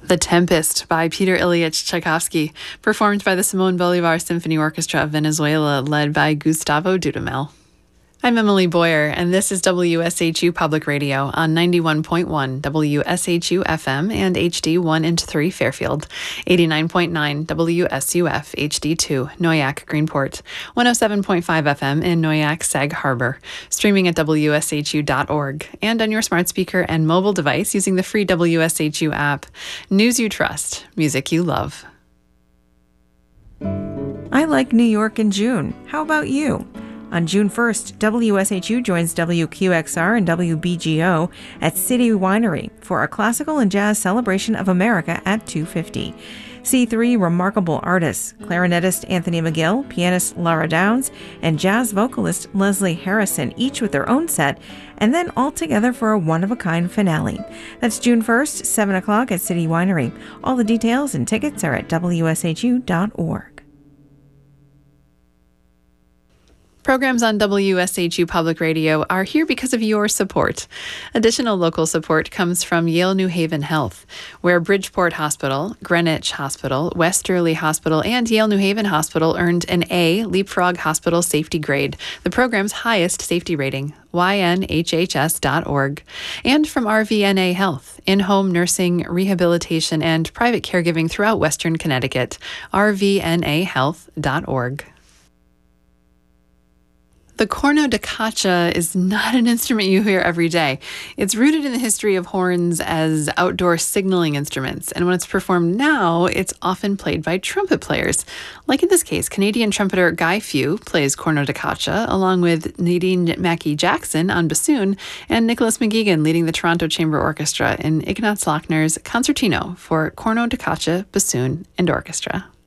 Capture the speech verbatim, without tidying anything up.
The Tempest by Peter Ilyich Tchaikovsky, performed by the Simón Bolívar Symphony Orchestra of Venezuela, led by Gustavo Dudamel. I'm Emily Boyer, and this is W S H U Public Radio on ninety-one point one W S H U F M and H D one and three Fairfield, eighty-nine point nine W S U F H D two Noyac Greenport, one oh seven point five F M in Noyac Sag Harbor, streaming at W S H U dot org, and on your smart speaker and mobile device using the free W S H U app. News you trust, music you love. I like New York in June. How about you? On June first, W S H U joins W Q X R and W B G O at City Winery for a classical and jazz celebration of America at two fifty. See three remarkable artists, clarinetist Anthony McGill, pianist Laura Downs, and jazz vocalist Leslie Harrison, each with their own set, and then all together for a one-of-a-kind finale. That's June first, seven o'clock at City Winery. All the details and tickets are at W S H U dot org. Programs on W S H U Public Radio are here because of your support. Additional local support comes from Yale New Haven Health, where Bridgeport Hospital, Greenwich Hospital, Westerly Hospital, and Yale New Haven Hospital earned an A Leapfrog Hospital Safety Grade, the program's highest safety rating, Y N H H S dot org. And from R V N A Health, in-home nursing, rehabilitation, and private caregiving throughout Western Connecticut, R V N A health dot org. The corno da caccia is not an instrument you hear every day. It's rooted in the history of horns as outdoor signaling instruments, and when it's performed now, it's often played by trumpet players. Like in this case, Canadian trumpeter Guy Few plays corno da caccia, along with Nadine Mackey-Jackson on bassoon, and Nicholas McGeegan leading the Toronto Chamber Orchestra in Ignaz Lochner's Concertino for corno da caccia, bassoon, and orchestra.